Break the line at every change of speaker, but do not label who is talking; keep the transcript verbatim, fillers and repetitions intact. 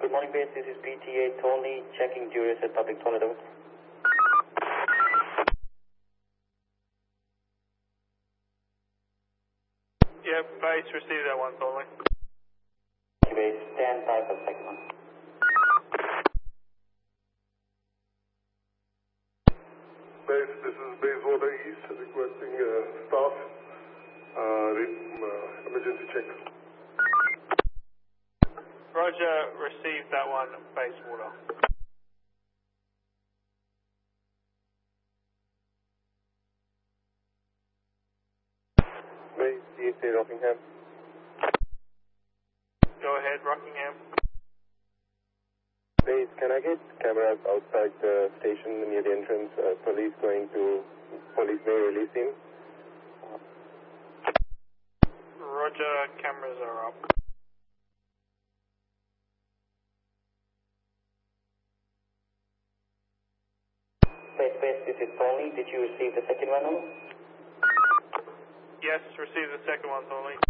Good morning, base. This is P T A Tony checking juries at public toilet.
Yeah, base, receive that one, Tony.
Base, stand by for the second one.
Base, this is Bayswater East requesting uh, staff uh, uh, emergency check.
Roger, receive that one, Bayswater.
Base, D S A Rockingham.
Go ahead, Rockingham.
Base, can I get cameras outside the station near the entrance? Uh, police going to, police may release him.
Roger, cameras are up.
Base, base, this is Tony. Did you receive the second one?
Yes, receive the second one, Tony.